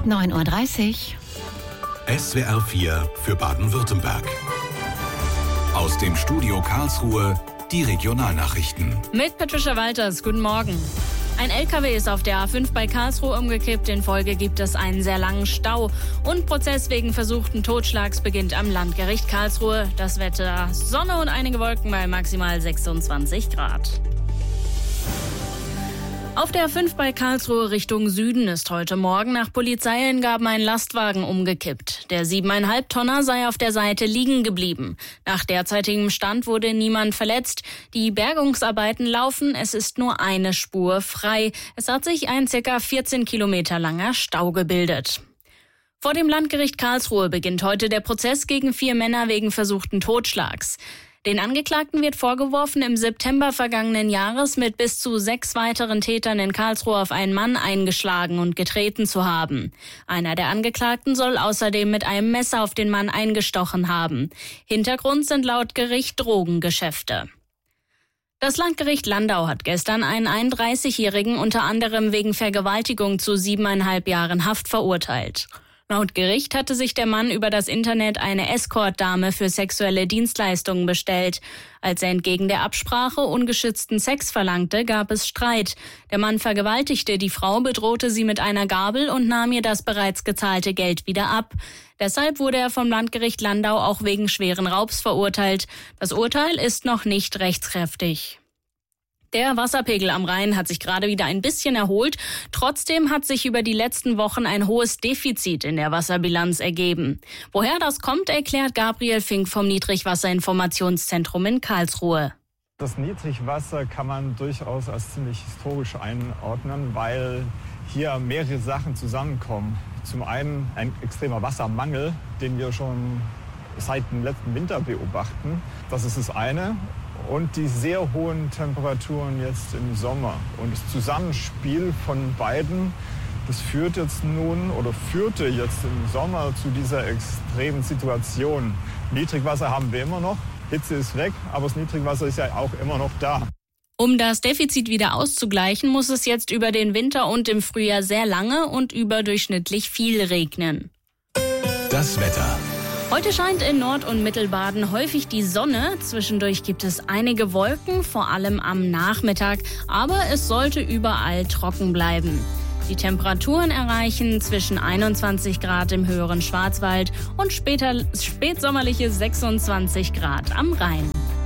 9:30 Uhr. SWR 4 für Baden-Württemberg. Aus dem Studio Karlsruhe die Regionalnachrichten. Mit Patricia Walters, guten Morgen. Ein LKW ist auf der A5 bei Karlsruhe umgekippt. In Folge gibt es einen sehr langen Stau. Und Prozess wegen versuchten Totschlags beginnt am Landgericht Karlsruhe. Das Wetter: Sonne und einige Wolken bei maximal 26 Grad. Auf der A5 bei Karlsruhe Richtung Süden ist heute Morgen nach Polizeiangaben ein Lastwagen umgekippt. Der 7,5 Tonner sei auf der Seite liegen geblieben. Nach derzeitigem Stand wurde niemand verletzt. Die Bergungsarbeiten laufen, es ist nur eine Spur frei. Es hat sich ein ca. 14 Kilometer langer Stau gebildet. Vor dem Landgericht Karlsruhe beginnt heute der Prozess gegen 4 Männer wegen versuchten Totschlags. Den Angeklagten wird vorgeworfen, im September vergangenen Jahres mit bis zu 6 weiteren Tätern in Karlsruhe auf einen Mann eingeschlagen und getreten zu haben. Einer der Angeklagten soll außerdem mit einem Messer auf den Mann eingestochen haben. Hintergrund sind laut Gericht Drogengeschäfte. Das Landgericht Landau hat gestern einen 31-Jährigen unter anderem wegen Vergewaltigung zu 7,5 Jahren Haft verurteilt. Laut Gericht hatte sich der Mann über das Internet eine Escort-Dame für sexuelle Dienstleistungen bestellt. Als er entgegen der Absprache ungeschützten Sex verlangte, gab es Streit. Der Mann vergewaltigte die Frau, bedrohte sie mit einer Gabel und nahm ihr das bereits gezahlte Geld wieder ab. Deshalb wurde er vom Landgericht Landau auch wegen schweren Raubs verurteilt. Das Urteil ist noch nicht rechtskräftig. Der Wasserpegel am Rhein hat sich gerade wieder ein bisschen erholt. Trotzdem hat sich über die letzten Wochen ein hohes Defizit in der Wasserbilanz ergeben. Woher das kommt, erklärt Gabriel Fink vom Niedrigwasserinformationszentrum in Karlsruhe. Das Niedrigwasser kann man durchaus als ziemlich historisch einordnen, weil hier mehrere Sachen zusammenkommen. Zum einen ein extremer Wassermangel, den wir schon seit dem letzten Winter beobachten. Das ist das eine. Und die sehr hohen Temperaturen jetzt im Sommer. Und das Zusammenspiel von beiden, das führte jetzt im Sommer zu dieser extremen Situation. Niedrigwasser haben wir immer noch, Hitze ist weg, aber das Niedrigwasser ist ja auch immer noch da. Um das Defizit wieder auszugleichen, muss es jetzt über den Winter und im Frühjahr sehr lange und überdurchschnittlich viel regnen. Das Wetter. Heute scheint in Nord- und Mittelbaden häufig die Sonne. Zwischendurch gibt es einige Wolken, vor allem am Nachmittag. Aber es sollte überall trocken bleiben. Die Temperaturen erreichen zwischen 21 Grad im höheren Schwarzwald und spätsommerliche 26 Grad am Rhein.